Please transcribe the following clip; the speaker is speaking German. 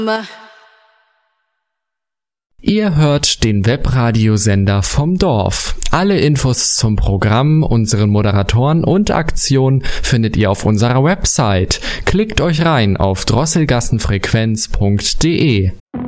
Ihr hört den Webradiosender vom Dorf. Alle Infos zum Programm, unseren Moderatoren und Aktionen findet ihr auf unserer Website. Klickt euch rein auf drosselgassenfrequenz.de.